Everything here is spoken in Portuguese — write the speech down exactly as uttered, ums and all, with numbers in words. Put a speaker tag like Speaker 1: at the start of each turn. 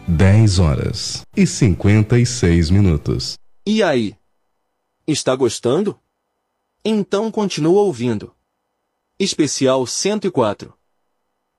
Speaker 1: dez horas e cinquenta e seis minutos.
Speaker 2: E aí? Está gostando? Então continua ouvindo. Especial cento e quatro.